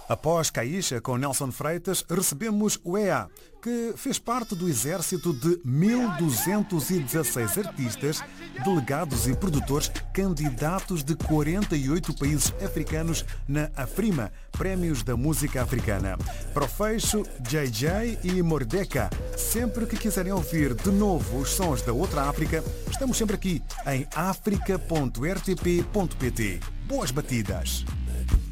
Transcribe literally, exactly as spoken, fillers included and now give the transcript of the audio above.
Após Caixa com Nelson Freitas, recebemos o E A, que fez parte do exército de mil duzentos e dezasseis artistas, delegados e produtores candidatos de quarenta e oito países africanos na Afrima, Prémios da Música Africana. Para o fecho, J J e Mordeka. Sempre que quiserem ouvir de novo os sons da outra África, estamos sempre aqui em africa ponto r t p ponto p t. Boas batidas!